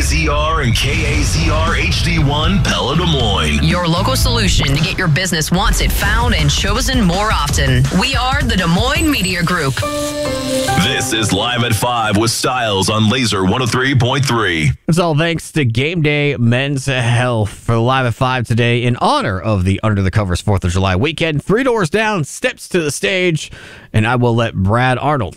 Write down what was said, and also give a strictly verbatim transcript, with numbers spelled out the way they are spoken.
Z R and K A Z R H D one Pella Des Moines. Your local solution to get your business once it found and chosen more often. We are the Des Moines Media Group. This is Live at five with Styles on Laser one oh three point three. It's all thanks to Game Day Men's Health for Live at five today in honor of the Under the Covers fourth of July weekend. Three doors down, steps to the stage, and I will let Brad Arnold